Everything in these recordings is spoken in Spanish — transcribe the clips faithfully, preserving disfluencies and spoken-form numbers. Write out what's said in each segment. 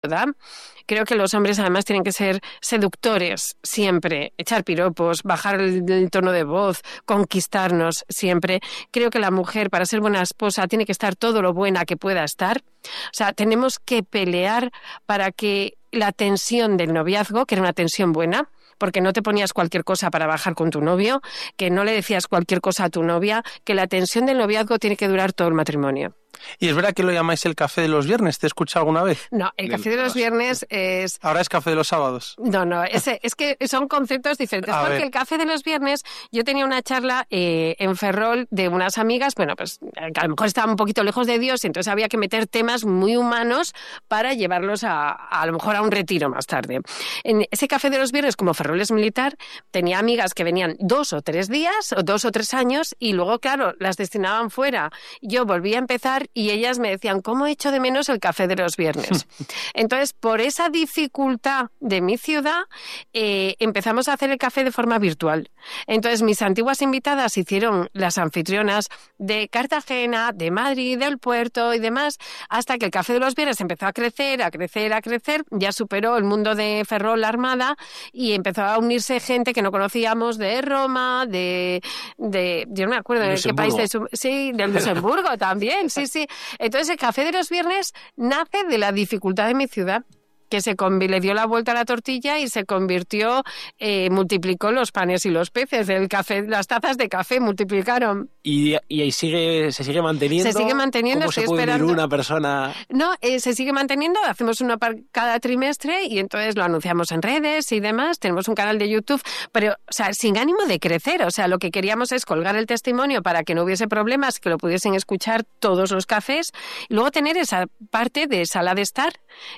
¿verdad? Creo que los hombres además tienen que ser seductores siempre, echar piropos, bajar el, el tono de voz, conquistarnos siempre. Creo que la mujer, para ser buena esposa, tiene que estar todo lo buena que pueda estar. O sea, tenemos que pelear para que la tensión del noviazgo, que era una tensión buena, porque no te ponías cualquier cosa para bajar con tu novio, que no le decías cualquier cosa a tu novia, que la tensión del noviazgo tiene que durar todo el matrimonio. ¿Y es verdad que lo llamáis el café de los viernes? ¿Te he escuchado alguna vez? No, el café de los viernes es... Ahora es café de los sábados. No, no, es, es que son conceptos diferentes. A porque ver. el café de los viernes, yo tenía una charla eh, en Ferrol de unas amigas, bueno, pues que a lo mejor estaban un poquito lejos de Dios y entonces había que meter temas muy humanos para llevarlos a, a, a lo mejor a un retiro más tarde. En ese café de los viernes, como Ferrol es militar, tenía amigas que venían dos o tres días, o dos o tres años, y luego, claro, las destinaban fuera. Yo volví a empezar y ellas me decían, ¿cómo echo de menos el café de los viernes? Entonces, por esa dificultad de mi ciudad, eh, empezamos a hacer el café de forma virtual. Entonces, mis antiguas invitadas hicieron las anfitrionas de Cartagena, de Madrid, del Puerto y demás, hasta que el café de los viernes empezó a crecer, a crecer, a crecer, ya superó el mundo de Ferrol, la Armada, y empezó a unirse gente que no conocíamos de Roma, de, de yo no me acuerdo de qué país, de su, sí, de Luxemburgo también, sí, sí. Entonces el café de los viernes nace de la dificultad de mi ciudad, que se conv- le dio la vuelta a la tortilla y se convirtió, eh, multiplicó los panes y los peces, el café, las tazas de café multiplicaron. Y, y ahí sigue, se sigue manteniendo. Se sigue manteniendo, ¿Cómo estoy se puede unir esperando. una persona? No, eh, se sigue manteniendo, hacemos uno para cada trimestre y entonces lo anunciamos en redes y demás, tenemos un canal de YouTube, pero, o sea, sin ánimo de crecer, o sea, lo que queríamos es colgar el testimonio para que no hubiese problemas, que lo pudiesen escuchar todos los cafés, y luego tener esa parte de sala de estar,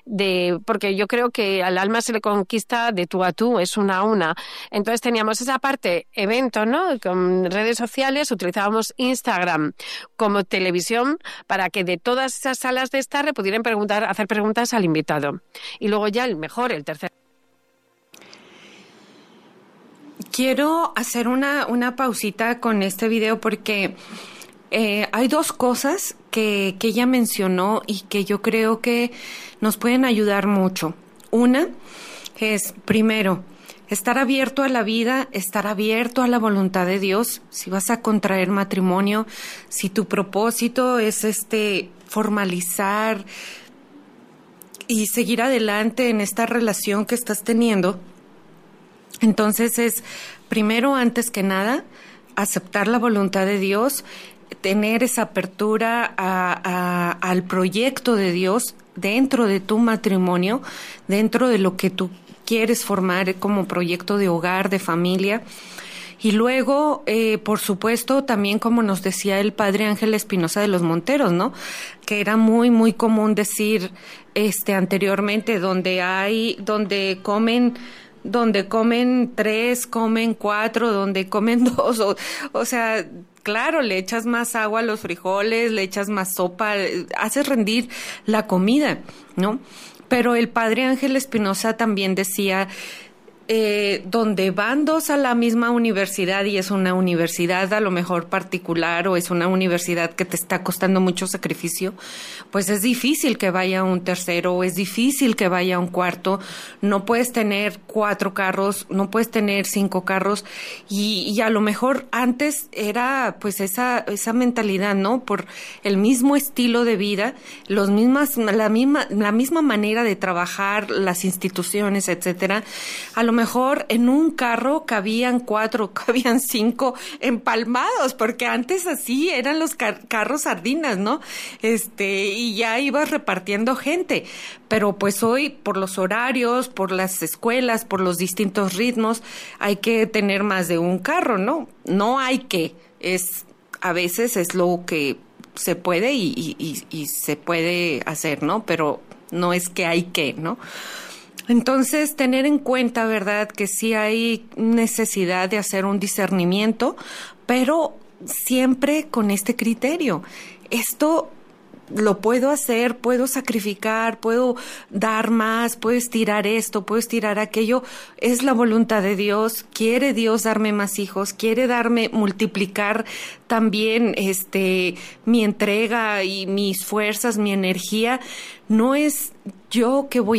de porque yo creo que al alma se le conquista de tú a tú, es una a una. Entonces teníamos esa parte evento, ¿no? Con redes sociales, utilizábamos Instagram como televisión para que de todas esas salas de estar le pudieran preguntar, hacer preguntas al invitado. Y luego ya el mejor, el tercer. Quiero hacer una, una pausita con este video porque eh, hay dos cosas que, que ella mencionó y que yo creo que nos pueden ayudar mucho. Una es, primero, estar abierto a la vida, estar abierto a la voluntad de Dios. Si vas a contraer matrimonio, si tu propósito es este formalizar y seguir adelante en esta relación que estás teniendo, entonces es, primero, antes que nada, aceptar la voluntad de Dios, tener esa apertura a, a, al proyecto de Dios dentro de tu matrimonio, dentro de lo que tú quieres formar como proyecto de hogar, de familia. Y luego, eh, por supuesto, también como nos decía el padre Ángel Espinosa de los Monteros, ¿no? Que era muy, muy común decir este anteriormente, donde hay, donde comen... donde comen tres, comen cuatro, donde comen dos, o, o sea, claro, le echas más agua a los frijoles, le echas más sopa, haces rendir la comida, ¿no? Pero el padre Ángel Espinosa también decía, eh, donde van dos a la misma universidad y es una universidad a lo mejor particular o es una universidad que te está costando mucho sacrificio, pues es difícil que vaya un tercero o es difícil que vaya un cuarto. No puedes tener cuatro carros, no puedes tener cinco carros y, y a lo mejor antes era pues esa esa mentalidad, ¿no? Por el mismo estilo de vida, los mismas la misma la misma manera de trabajar, las instituciones, etcétera. A lo mejor en un carro cabían cuatro, cabían cinco empalmados, porque antes así eran los car- carros sardinas, ¿no? Este, y ya ibas repartiendo gente. Pero pues hoy, por los horarios, por las escuelas, por los distintos ritmos, hay que tener más de un carro, ¿no? No hay que, es, a veces es lo que se puede y, y, y, y se puede hacer, ¿no? Pero no es que hay que, ¿no? Entonces, tener en cuenta, ¿verdad?, que sí hay necesidad de hacer un discernimiento, pero siempre con este criterio. Esto lo puedo hacer, puedo sacrificar, puedo dar más, puedo estirar esto, puedo estirar aquello. Es la voluntad de Dios. Quiere Dios darme más hijos, quiere darme, multiplicar también este mi entrega y mis fuerzas, mi energía. No es yo que voy